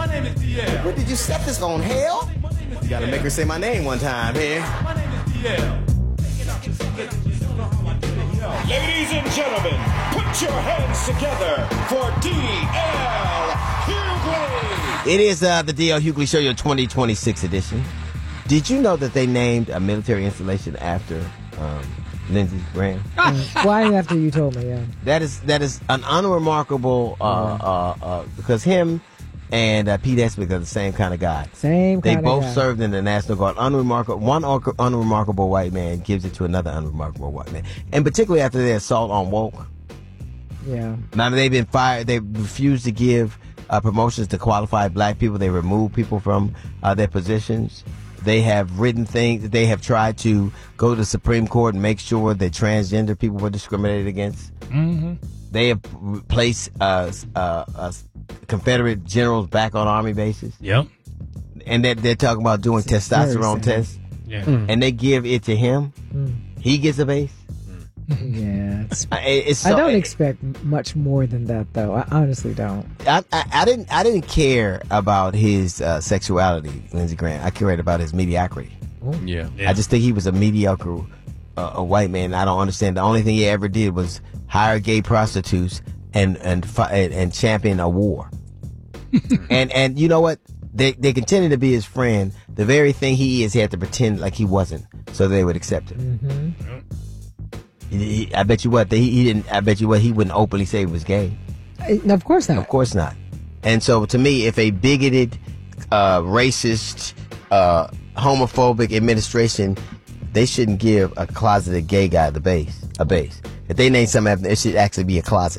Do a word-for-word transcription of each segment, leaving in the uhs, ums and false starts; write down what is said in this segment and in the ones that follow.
My name is D L. Where did you set this on, hell? You gotta make her say my name one time here. My name is D L. Ladies and gentlemen, put your hands together for D L Hughley. It is uh, the D L Hughley Show, your twenty twenty-six edition. Did you know that they named a military installation after um, Lindsey Graham? Why after you told me, yeah. That is that is an unremarkable, uh, uh, uh, because him and uh, Pete Esbick are the same kind of guy. Same They kind both of guy. served in the National Guard. Unremarkable, one unre- unremarkable white man gives it to another unremarkable white man. And particularly after their assault on Woke. Yeah. Now that they've been fired, they refused to give uh, promotions to qualified black people. They removed people from uh, their positions. They have written things. They have tried to go to the Supreme Court and make sure that transgender people were discriminated against. Mm-hmm. They have placed uh, uh, uh, Confederate generals back on Army bases. Yep. And they're, they're talking about doing It's testosterone very tests. Yeah. Mm. And they give it to him. Mm. He gets a base. Yeah. It's, Uh, it- it's so, I don't it- expect much more than that, though. I honestly don't. I, I, I didn't I didn't care about his uh, sexuality, Lindsey Graham. I cared about his mediocrity. Yeah. Yeah. I just think he was a mediocre uh, a white man. I don't understand. The only thing he ever did was hire gay prostitutes and and fi- and, and champion a war. and and you know what? They they continue to be his friend. The very thing he is, he had to pretend like he wasn't, so they would accept him. Mm-hmm. He- he- I bet you what they, he didn't. I bet you what he wouldn't openly say he was gay. No, of course not. Of course not. And so to me, if a bigoted, uh, racist, uh, homophobic administration, they shouldn't give a closeted gay guy the base, a base. If they name something after, it should actually be a closet.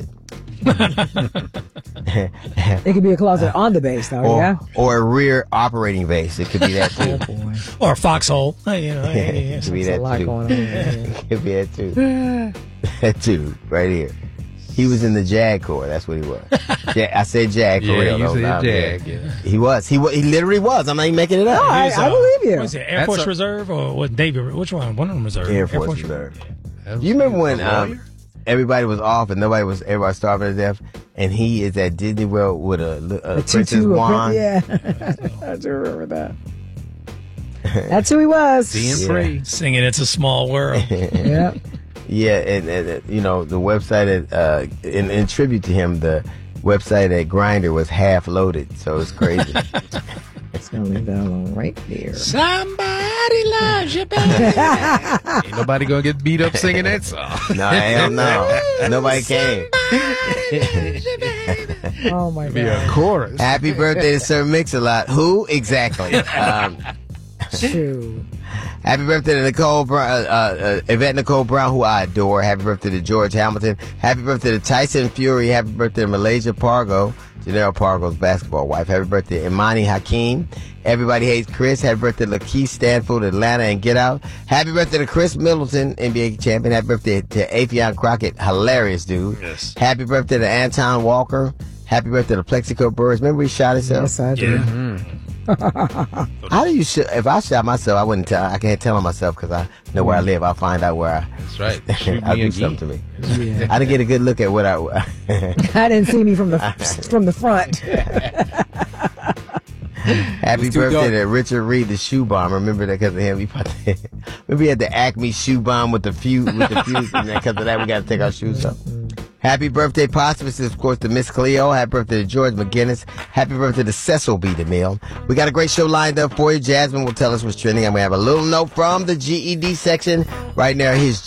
It could be a closet on the base, though, or, yeah? or a rear operating base. It could be that Oh, too. boy. Or a foxhole. You know, It could be There's a that lot too. going on here. It could be that too. That too, right here. He was in the JAG Corps. That's what he was. Ja- I said JAG for Yeah, real. you though, said not Jag, bad. yeah. He was. He wa- he literally was. I'm not even making it up. No, I, He's, I uh, believe you. What is it, Air That's Force a- Reserve or what? Navy? Which one? One of them Reserve. Air Force Reserve. Yeah. Do you remember when A um, lawyer? everybody was off and nobody was everybody starving to death, and he is at Disney World with a, a, A princess tutu, a wand? prin- yeah. I do remember that. That's who he was. Being Yeah. free. Singing "It's a Small World." Yeah. Yeah, and, and uh, you know the website at, uh, in, in tribute to him, the website at Grindr was half loaded, so it's crazy. It's going to leave that alone right there. Somebody loves you, baby. Ain't nobody gonna get beat up singing that song. No, hell no, nobody came. Oh, my Be a God. chorus. Happy birthday to Sir Mix-a-Lot. Who exactly? Um, Shoot. Happy birthday to Nicole Brown, uh, uh, Yvette Nicole Brown, who I adore. Happy birthday to George Hamilton. Happy birthday to Tyson Fury. Happy birthday to Malaysia Pargo, Janelle Pargo's basketball wife. Happy birthday to Imani Hakeem. Everybody Hates Chris. Happy birthday to Lakeith Stanfield, Atlanta, and Get Out. Happy birthday to Chris Middleton, N B A champion. Happy birthday to Afion Crockett, hilarious dude. Yes. Happy birthday to Anton Walker. Happy birthday to Plexico Burris. Remember he shot himself? Yes, I do. Yeah. How do you sh- if I shot myself, I wouldn't tell. I can't tell on myself because I know where I live. I'll find out where I. That's right. Shoot I'll me do again. something to me. Yeah. I didn't get a good look at what I. I didn't see me from the from the front. Happy It's too birthday dark. to Richard Reed, the shoe bomb. Remember that because of him. He put the, remember he had the Acme shoe bomb with the fuse with the fuse, and because of that we got to take our shoes off. Happy birthday, posthumously, of course, to Miss Cleo. Happy birthday to George McGinnis. Happy birthday to Cecil B. DeMille. We got a great show lined up for you. Jasmine will tell us what's trending. I'm going to have a little note from the G E D section. Right now, here's